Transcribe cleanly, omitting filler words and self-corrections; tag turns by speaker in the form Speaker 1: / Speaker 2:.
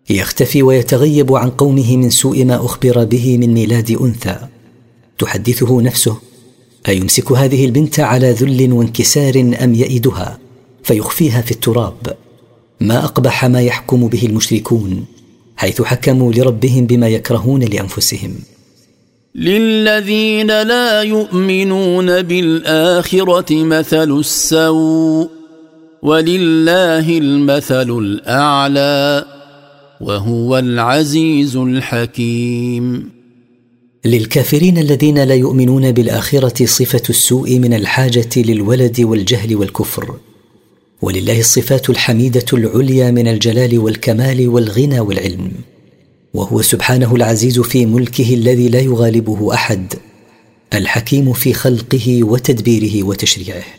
Speaker 1: يختفي ويتغيب عن قومه من سوء ما أخبر به من ميلاد أنثى. تحدثه نفسه: أيمسك هذه البنت على ذل وانكسار أم يئدها فيخفيها في التراب؟ ما أقبح ما يحكم به المشركون حيث حكموا لربهم بما يكرهون لأنفسهم.
Speaker 2: للذين لا يؤمنون بالآخرة مثل السوء ولله المثل الأعلى وهو العزيز الحكيم.
Speaker 1: للكافرين الذين لا يؤمنون بالآخرة صفة السوء من الحاجة للولد والجهل والكفر، ولله الصفات الحميدة العليا من الجلال والكمال والغنى والعلم، وهو سبحانه العزيز في ملكه الذي لا يغالبه أحد، الحكيم في خلقه وتدبيره وتشريعه.